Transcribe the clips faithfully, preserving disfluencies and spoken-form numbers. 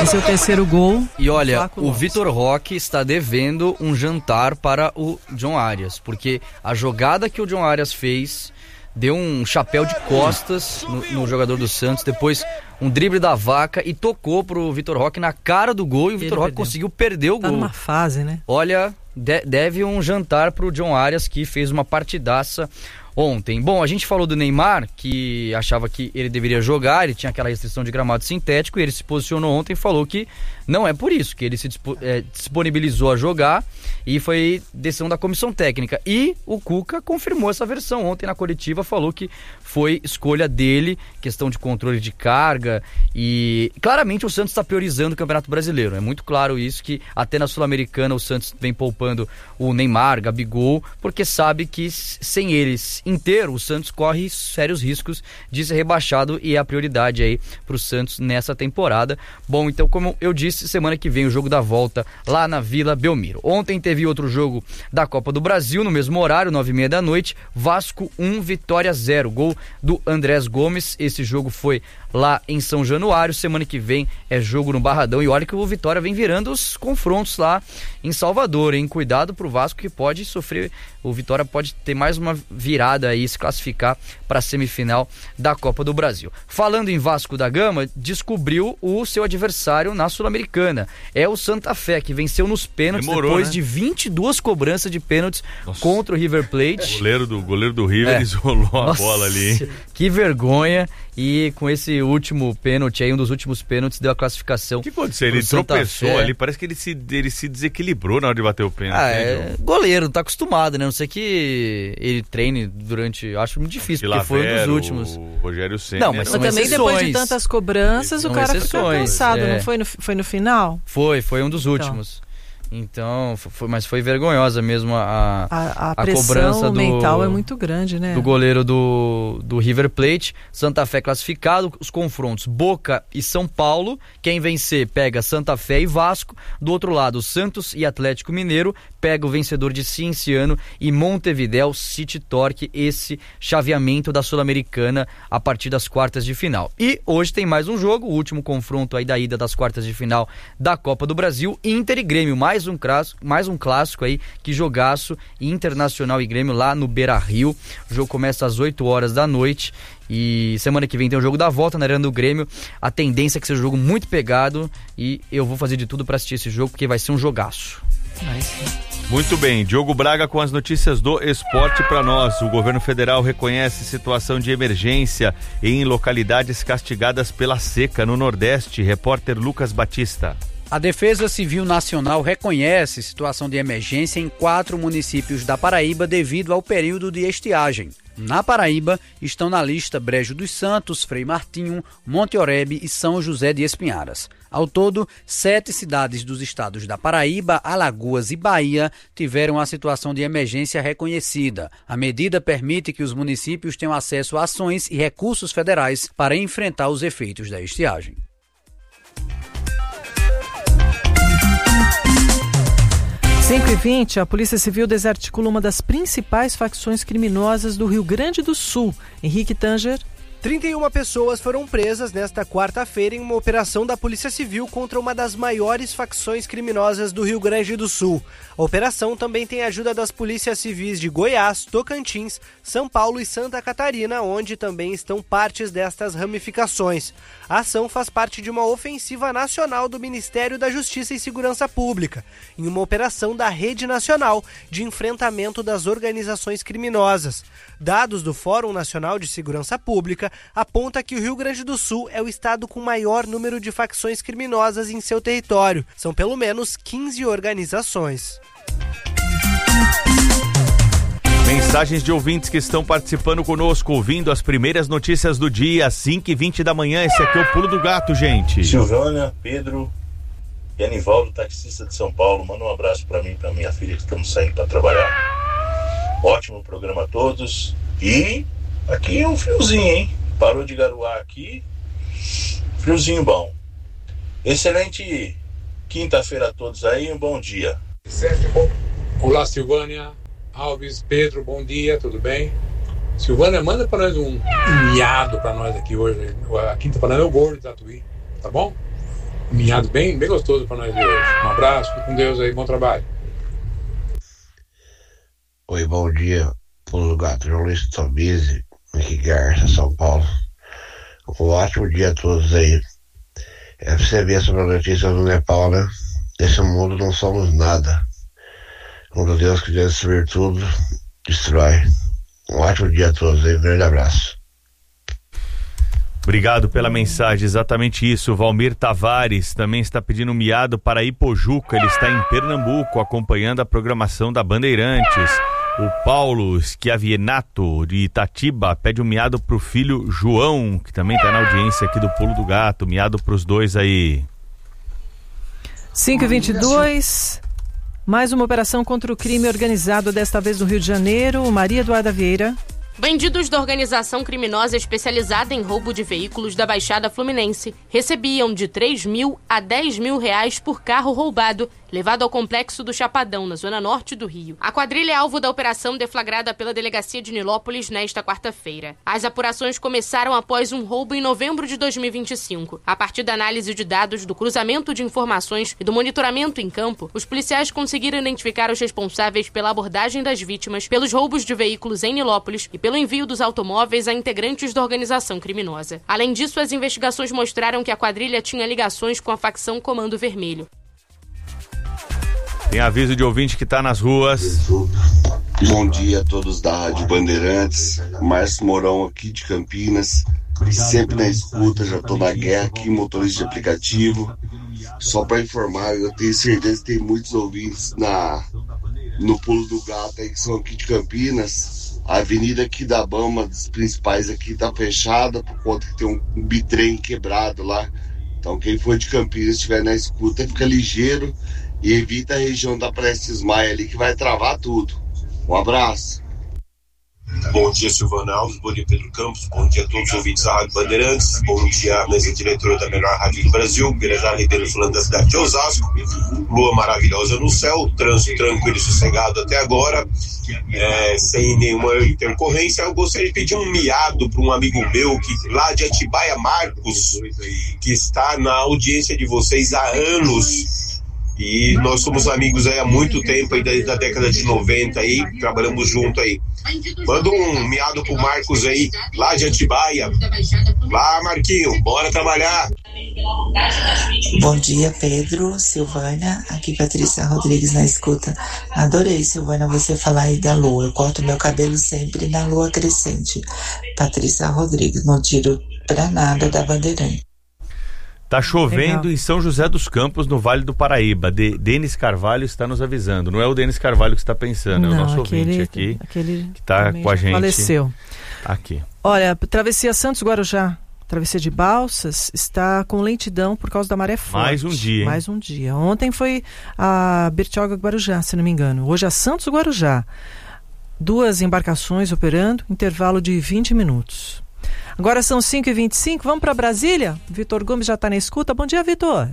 Esse é o terceiro gol. E olha, o Vitor Roque está devendo um jantar para o John Arias, porque a jogada que o John Arias fez deu um chapéu de costas no, no jogador do Santos, depois um drible da vaca e tocou pro Vitor Roque na cara do gol e o Vitor Roque conseguiu perder o tá gol. Tá numa fase, né? Olha, de, deve um jantar pro John Arias, que fez uma partidaça ontem. Bom, a gente falou do Neymar, que achava que ele deveria jogar, ele tinha aquela restrição de gramado sintético, e ele se posicionou ontem e falou que não é por isso, que ele se dispo, é, disponibilizou a jogar e foi decisão da comissão técnica. E o Cuca confirmou essa versão ontem na coletiva, falou que foi escolha dele, questão de controle de carga, e claramente o Santos está priorizando o Campeonato Brasileiro. É muito claro isso, que até na Sul-Americana o Santos vem poupando o Neymar, Gabigol, porque sabe que sem eles inteiro, o Santos corre sérios riscos de ser rebaixado, e é a prioridade aí pro Santos nessa temporada. Bom, então, como eu disse, semana que vem o jogo da volta lá na Vila Belmiro. Ontem teve outro jogo da Copa do Brasil, no mesmo horário, nove e meia da noite, Vasco um, Vitória zero, gol do Andrés Gomes. Esse jogo foi lá em São Januário. Semana que vem é jogo no Barradão, e olha que o Vitória vem virando os confrontos lá em Salvador, hein? Cuidado pro Vasco, que pode sofrer, o Vitória pode ter mais uma virada aí, se classificar para a semifinal da Copa do Brasil. Falando em Vasco da Gama, descobriu o seu adversário na Sul-Americana. É o Santa Fé, que venceu nos pênaltis. Demorou, depois né? de vinte e duas cobranças de pênaltis. Nossa. Contra o River Plate. O goleiro do, goleiro do River é. isolou a Nossa, bola ali, hein? Que vergonha. E com esse último pênalti aí, um dos últimos pênaltis, deu a classificação. O que aconteceu? Ele tropeçou ali, parece que ele se, ele se desequilibrou na hora de bater o pênalti. Ah, é goleiro, não tá acostumado, né? Não sei que ele treine durante... Acho muito difícil, porque foi um dos últimos. O Rogério Ceni. Não, mas, mas também exceções. Depois de tantas cobranças, são o cara exceções, fica cansado, é. não foi no, foi no final? Foi, foi um dos então. últimos. Então, foi, mas foi vergonhosa mesmo a, a, a, a cobrança do, mental é muito grande, né? do goleiro do, do River Plate. Santa Fé classificado, os confrontos Boca e São Paulo. Quem vencer pega Santa Fé e Vasco. Do outro lado, Santos e Atlético Mineiro pega o vencedor de Cienciano e Montevidéu City Torque. Esse chaveamento da Sul-Americana a partir das quartas de final. E hoje tem mais um jogo, o último confronto aí da ida das quartas de final da Copa do Brasil, Inter e Grêmio, mais Mais um, clássico, mais um clássico aí, que jogaço, Internacional e Grêmio lá no Beira-Rio. O jogo começa às oito horas da noite e semana que vem tem o jogo da volta na Arena do Grêmio. A tendência é que seja um jogo muito pegado e eu vou fazer de tudo para assistir esse jogo, porque vai ser um jogaço. Muito bem, Diogo Braga com as notícias do esporte para nós. O governo federal reconhece situação de emergência em localidades castigadas pela seca no Nordeste. Repórter Lucas Batista. A Defesa Civil Nacional reconhece situação de emergência em quatro municípios da Paraíba devido ao período de estiagem. Na Paraíba estão na lista Brejo dos Santos, Frei Martinho, Monte Oreb e São José de Espinharas. Ao todo, sete cidades dos estados da Paraíba, Alagoas e Bahia tiveram a situação de emergência reconhecida. A medida permite que os municípios tenham acesso a ações e recursos federais para enfrentar os efeitos da estiagem. cinco e vinte, a Polícia Civil desarticula uma das principais facções criminosas do Rio Grande do Sul. Henrique Tanger. trinta e uma pessoas foram presas nesta quarta-feira em uma operação da Polícia Civil contra uma das maiores facções criminosas do Rio Grande do Sul. A operação também tem a ajuda das polícias civis de Goiás, Tocantins, São Paulo e Santa Catarina, onde também estão partes destas ramificações. A ação faz parte de uma ofensiva nacional do Ministério da Justiça e Segurança Pública, em uma operação da Rede Nacional de Enfrentamento das Organizações Criminosas. Dados do Fórum Nacional de Segurança Pública aponta que o Rio Grande do Sul é o estado com maior número de facções criminosas em seu território. São pelo menos quinze organizações. Mensagens de ouvintes que estão participando conosco, ouvindo as primeiras notícias do dia, cinco e vinte da manhã. Esse aqui é o Pulo do Gato, gente. Silvânia, Pedro e Anivaldo, taxista de São Paulo. Manda um abraço para mim e para minha filha que estamos saindo para trabalhar. Ótimo programa a todos. E aqui é um friozinho, hein? Parou de garoar aqui. Friozinho bom. Excelente quinta-feira a todos aí, um bom dia. Olá, Silvânia, Alves, Pedro, bom dia, tudo bem? Silvânia, manda para nós um, um miado para nós aqui hoje. A quinta para nós é o gordo de Tatuí, tá bom? miado bem, bem gostoso para nós de hoje. Um abraço, fique com Deus aí, bom trabalho. Oi, bom dia, Pulo do Gato, João Luiz Tobise, aqui Garça, São Paulo. Um ótimo dia a todos aí. É pra você ver sobre a notícia do Nepal, né? Nesse mundo não somos nada. Quando Deus quiser destruir tudo, destrói. Um ótimo dia a todos aí, um grande abraço. Obrigado pela mensagem, exatamente isso. Valmir Tavares também está pedindo um miado para Ipojuca, ele está em Pernambuco acompanhando a programação da Bandeirantes. O Paulo Schiavienato de Itatiba pede um miado pro filho João, que também está na audiência aqui do Pulo do Gato. Miado pros dois aí. cinco e vinte e dois, mais uma operação contra o crime organizado, desta vez no Rio de Janeiro. Maria Eduarda Vieira. Bandidos da organização criminosa especializada em roubo de veículos da Baixada Fluminense recebiam de três mil a dez mil reais por carro roubado levado ao complexo do Chapadão, na zona norte do Rio. A quadrilha é alvo da operação deflagrada pela delegacia de Nilópolis nesta quarta-feira. As apurações começaram após um roubo em novembro de dois mil e vinte e cinco. A partir da análise de dados, do cruzamento de informações e do monitoramento em campo, os policiais conseguiram identificar os responsáveis pela abordagem das vítimas, pelos roubos de veículos em Nilópolis e pelo envio dos automóveis a integrantes da organização criminosa. Além disso, as investigações mostraram que a quadrilha tinha ligações com a facção Comando Vermelho. Tem aviso de ouvinte que está nas ruas. Bom dia a todos da Rádio Bandeirantes. Márcio Mourão aqui de Campinas. Sempre na escuta, já estou na guerra aqui, motorista de aplicativo. Só para informar, eu tenho certeza que tem muitos ouvintes na, no Pulo do Gato aí que são aqui de Campinas. A avenida aqui da Bama, uma das principais aqui, está fechada por conta que tem um bitrem quebrado lá. Então quem for de Campinas estiver na escuta, fica ligeiro e evita a região da Prestes Maia ali que vai travar tudo. Um abraço. Bom dia, Silvana Alves, bom dia, Pedro Campos, bom dia a todos os ouvintes da Rádio Bandeirantes, bom dia à mesa diretora da melhor rádio do Brasil, Birajá Ribeiro, falando da cidade de Osasco. Lua maravilhosa no céu, trânsito tranquilo e sossegado até agora, é, sem nenhuma intercorrência. Eu gostaria de pedir um miado para um amigo meu que, lá de Atibaia, Marcos, que está na audiência de vocês há anos. E nós somos amigos aí há muito tempo, aí desde a década de noventa aí, trabalhamos junto aí. Manda um miado pro Marcos aí, lá de Atibaia. Lá, Marquinho, bora trabalhar. Bom dia, Pedro, Silvânia, aqui Patrícia Rodrigues na escuta. Adorei, Silvânia, você falar aí da lua. Eu corto meu cabelo sempre na lua crescente. Patrícia Rodrigues, não tiro pra nada da Bandeirante. Tá chovendo Legal. Em São José dos Campos, no Vale do Paraíba. De, Denis Carvalho está nos avisando. Não é o Denis Carvalho que está pensando, Não, é o nosso aquele, ouvinte aqui, aquele que está com a gente. Faleceu. Aqui. Olha, travessia Santos-Guarujá, travessia de Balsas, está com lentidão por causa da maré forte. Mais um dia, hein? Mais um dia. Ontem foi a Bertioga-Guarujá, se não me engano. Hoje é Santos-Guarujá. Duas embarcações operando, intervalo de vinte minutos. Agora são cinco e vinte e cinco, vamos para Brasília? Vitor Gomes já está na escuta. Bom dia, Vitor.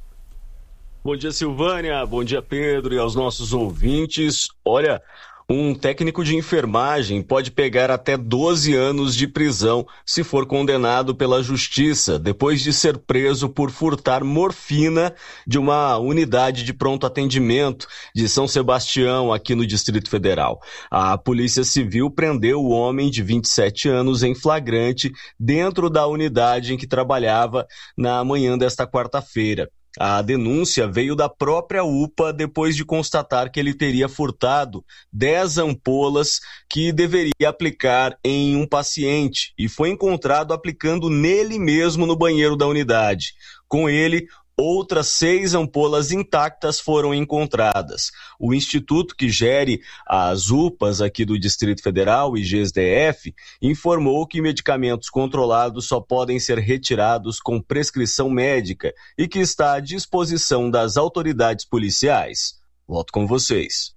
Bom dia, Silvânia. Bom dia, Pedro, e aos nossos ouvintes. Olha, um técnico de enfermagem pode pegar até doze anos de prisão se for condenado pela justiça, depois de ser preso por furtar morfina de uma unidade de pronto atendimento de São Sebastião, aqui no Distrito Federal. A Polícia Civil prendeu o homem de vinte e sete anos em flagrante dentro da unidade em que trabalhava na manhã desta quarta-feira. A denúncia veio da própria U P A depois de constatar que ele teria furtado dez ampolas que deveria aplicar em um paciente e foi encontrado aplicando nele mesmo no banheiro da unidade. Com ele, outras seis ampolas intactas foram encontradas. O instituto que gere as U P As aqui do Distrito Federal, I G S D F, informou que medicamentos controlados só podem ser retirados com prescrição médica e que está à disposição das autoridades policiais. Volto com vocês.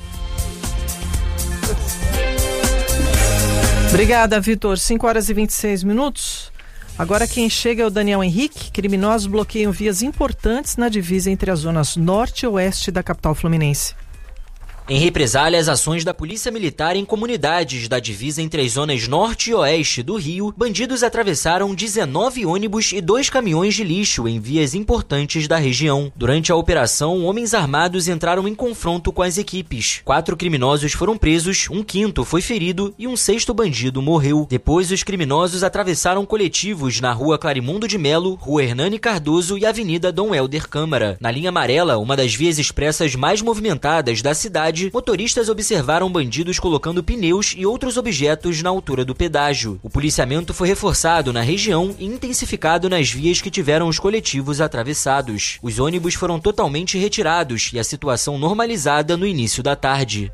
Obrigada, Vitor. cinco horas e vinte e seis minutos. Agora quem chega é o Daniel Henrique. Criminosos bloqueiam vias importantes na divisa entre as zonas norte e oeste da capital fluminense. Em represália às ações da Polícia Militar em comunidades da divisa entre as zonas norte e oeste do Rio, bandidos atravessaram dezenove ônibus e dois caminhões de lixo em vias importantes da região. Durante a operação, homens armados entraram em confronto com as equipes. Quatro criminosos foram presos, um quinto foi ferido e um sexto bandido morreu. Depois, os criminosos atravessaram coletivos na Rua Clarimundo de Melo, Rua Hernani Cardoso e Avenida Dom Helder Câmara. Na linha amarela, uma das vias expressas mais movimentadas da cidade, motoristas observaram bandidos colocando pneus e outros objetos na altura do pedágio. O policiamento foi reforçado na região e intensificado nas vias que tiveram os coletivos atravessados. Os ônibus foram totalmente retirados e a situação normalizada no início da tarde.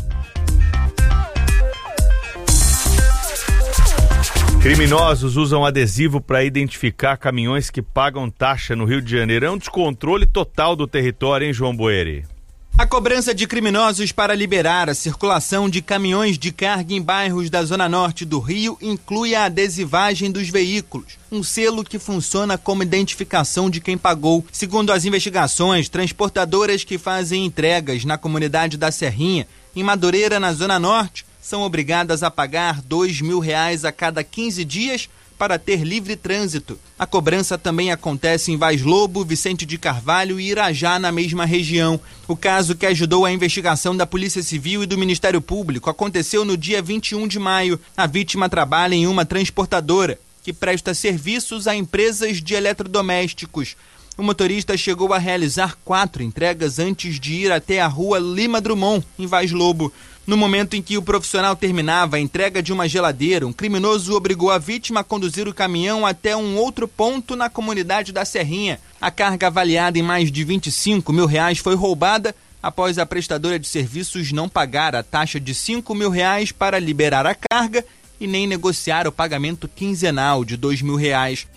Criminosos usam adesivo para identificar caminhões que pagam taxa no Rio de Janeiro. É um descontrole total do território, hein, João Boeri? A cobrança de criminosos para liberar a circulação de caminhões de carga em bairros da Zona Norte do Rio inclui a adesivagem dos veículos, um selo que funciona como identificação de quem pagou. Segundo as investigações, transportadoras que fazem entregas na comunidade da Serrinha, em Madureira, na Zona Norte, são obrigadas a pagar dois mil reais a cada quinze dias para ter livre trânsito. A cobrança também acontece em Vaz Lobo, Vicente de Carvalho e Irajá, na mesma região. O caso, que ajudou a investigação da Polícia Civil e do Ministério Público, aconteceu no dia vinte e um de maio. A vítima trabalha em uma transportadora que presta serviços a empresas de eletrodomésticos. O motorista chegou a realizar quatro entregas antes de ir até a Rua Lima Drummond, em Vaz Lobo. No momento em que o profissional terminava a entrega de uma geladeira, um criminoso obrigou a vítima a conduzir o caminhão até um outro ponto na comunidade da Serrinha. A carga, avaliada em mais de vinte e cinco mil reais, foi roubada após a prestadora de serviços não pagar a taxa de cinco mil reais para liberar a carga e nem negociar o pagamento quinzenal de dois mil reais.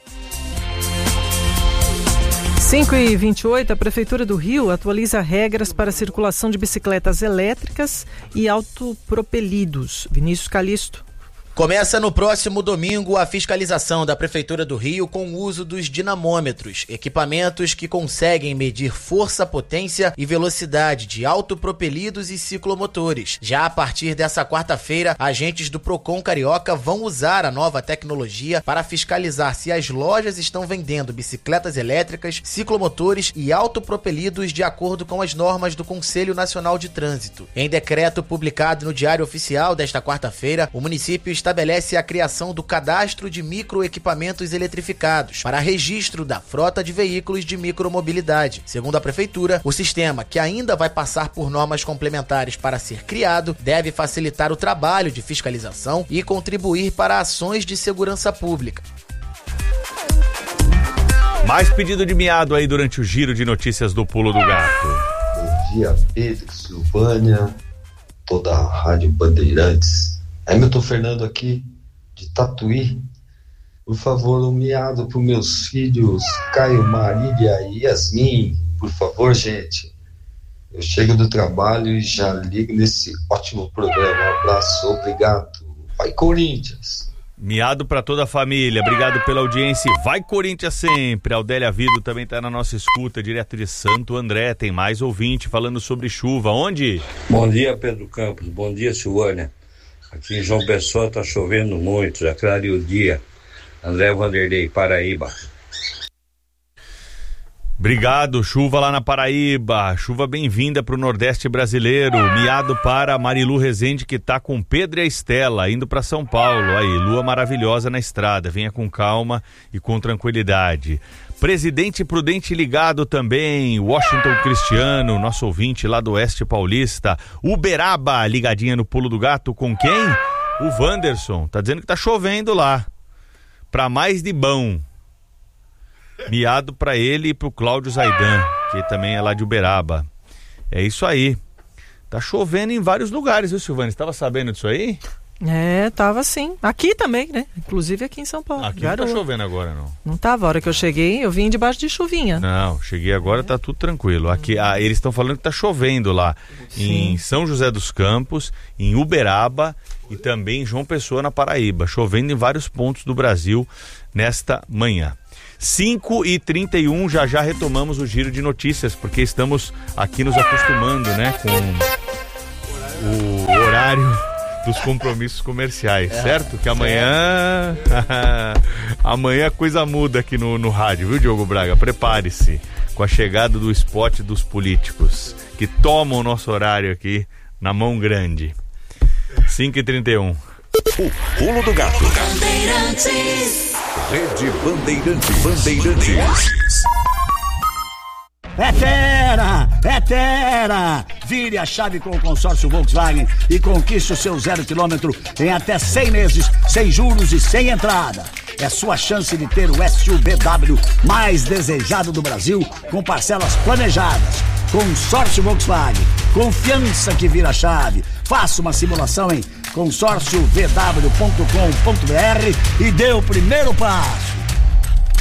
cinco e vinte e oito, a Prefeitura do Rio atualiza regras para a circulação de bicicletas elétricas e autopropelidos. Vinícius Calisto. Começa no próximo domingo a fiscalização da Prefeitura do Rio com o uso dos dinamômetros, equipamentos que conseguem medir força, potência e velocidade de autopropelidos e ciclomotores. Já a partir dessa quarta-feira, agentes do Procon Carioca vão usar a nova tecnologia para fiscalizar se as lojas estão vendendo bicicletas elétricas, ciclomotores e autopropelidos de acordo com as normas do Conselho Nacional de Trânsito. Em decreto publicado no Diário Oficial desta quarta-feira, o município está estabelece a criação do cadastro de microequipamentos eletrificados para registro da frota de veículos de micromobilidade. Segundo a Prefeitura, o sistema, que ainda vai passar por normas complementares para ser criado, deve facilitar o trabalho de fiscalização e contribuir para ações de segurança pública. Mais pedido de miado aí durante o giro de notícias do Pulo do Gato. Bom dia, Pedro, Silvânia, toda a Rádio Bandeirantes. Hamilton Fernando aqui, de Tatuí. Por favor, um miado para os meus filhos, Caio, Marília e Yasmin. Por favor, gente. Eu chego do trabalho e já ligo nesse ótimo programa. Um abraço, obrigado. Vai, Corinthians! Miado para toda a família, obrigado pela audiência. Vai, Corinthians, sempre. A Aldélia Vido também está na nossa escuta, direto de Santo André. Tem mais ouvinte falando sobre chuva. Onde? Bom dia, Pedro Campos. Bom dia, Silvânia. Aqui em João Pessoa está chovendo muito, já clareou o dia. André Vanderlei, Paraíba. Obrigado, chuva lá na Paraíba, chuva bem-vinda para o Nordeste brasileiro. Miado para Marilu Rezende, que está com Pedro e a Estela, indo para São Paulo. Aí, lua maravilhosa na estrada, venha com calma e com tranquilidade. Presidente Prudente ligado também, Washington Cristiano, nosso ouvinte lá do Oeste Paulista. Uberaba, ligadinha no Pulo do Gato, com quem? O Wanderson, tá dizendo que tá chovendo lá. Pra mais de bom. Miado pra ele e pro Cláudio Zaidan, que também é lá de Uberaba. É isso aí. Tá chovendo em vários lugares, viu, Silvana? Você estava sabendo disso aí? É, tava sim. Aqui também, né? Inclusive aqui em São Paulo. Aqui Garoa. Não tá chovendo agora, não. Não tava. A hora que eu cheguei, eu vim debaixo de chuvinha. Não, cheguei agora, é. Tá tudo tranquilo. Aqui, ah, eles estão falando que tá chovendo lá. Sim. Em São José dos Campos, em Uberaba e também em João Pessoa, na Paraíba. Chovendo em vários pontos do Brasil nesta manhã. cinco e trinta e um, já já retomamos o giro de notícias, porque estamos aqui nos acostumando, né, com o horário dos compromissos comerciais, é, certo? Que amanhã amanhã a coisa muda aqui no, no rádio, viu, Diogo Braga? Prepare-se com a chegada do spot dos políticos que tomam o nosso horário aqui na mão grande. cinco e trinta e um. O pulo do gato. Bandeirantes. Rede Bandeirante Bandeirantes. É Terra! É Terra! Vire a chave com o consórcio Volkswagen e conquiste o seu zero quilômetro em até cem meses, sem juros e sem entrada. É sua chance de ter o S U V W mais desejado do Brasil, com parcelas planejadas. Consórcio Volkswagen. Confiança que vira chave. Faça uma simulação em consórcio v w ponto com ponto b r e dê o primeiro passo.